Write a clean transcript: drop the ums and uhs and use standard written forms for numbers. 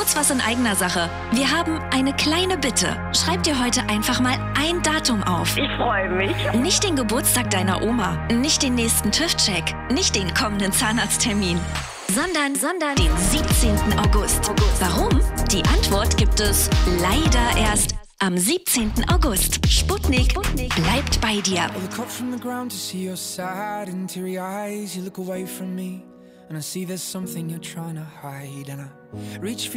kurz was in eigener Sache. Wir haben eine kleine Bitte. Schreib dir heute einfach mal ein Datum auf. Ich freue mich. Nicht den Geburtstag deiner Oma, nicht den nächsten TÜV-Check, nicht den kommenden Zahnarzttermin, sondern den 17. August. Warum? Die Antwort gibt es leider erst am 17. August. Sputnik bleibt bei dir. I look up from the ground to see your sad and teary eyes. You look away from me and I see there's something you're trying to hide. And I reach for